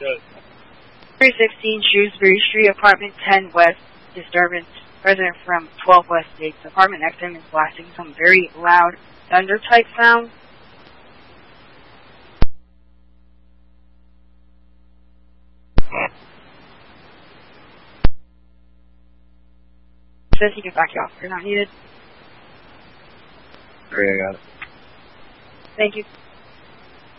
Good. 316 Shrewsbury Street, apartment 10 West, disturbance. Resident from 12 West states apartment next to him is blasting some very loud thunder type sound. Says he can back you off. You're not needed. Great, I got it. Thank you.